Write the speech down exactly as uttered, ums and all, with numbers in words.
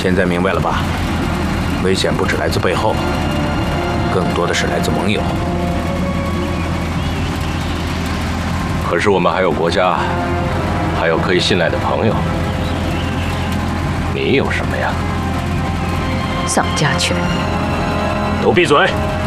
现在明白了吧？危险不只来自背后，更多的是来自盟友。 可是我们还有国家，还有可以信赖的朋友。你有什么呀？ 丧家犬！ 都闭嘴！